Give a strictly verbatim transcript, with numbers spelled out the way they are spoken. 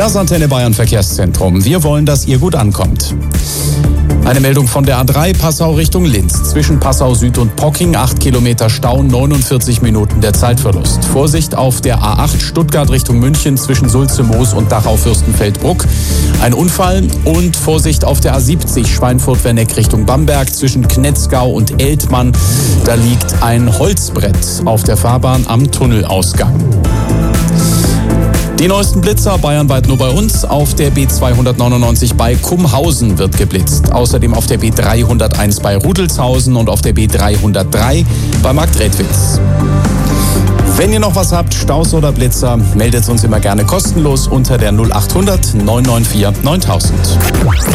Das Antenne Bayern Verkehrszentrum. Wir wollen, dass ihr gut ankommt. Eine Meldung von der A drei Passau Richtung Linz. Zwischen Passau Süd und Pocking, acht Kilometer Stau, neunundvierzig Minuten der Zeitverlust. Vorsicht auf der A acht Stuttgart Richtung München zwischen Sulze-Moos und Dachau-Fürstenfeldbruck. Ein Unfall und Vorsicht auf der A siebzig Schweinfurt-Werneck Richtung Bamberg zwischen Knetzgau und Eltmann. Da liegt ein Holzbrett auf der Fahrbahn am Tunnelausgang. Die neuesten Blitzer bayernweit nur bei uns. Auf der B zweihundertneunundneunzig bei Kumhausen wird geblitzt. Außerdem auf der B dreihunderteins bei Rudelzhausen und auf der B dreihundertdrei bei Marktredwitz. Wenn ihr noch was habt, Staus oder Blitzer, meldet uns immer gerne kostenlos unter der null acht hundert neun neun vier neuntausend.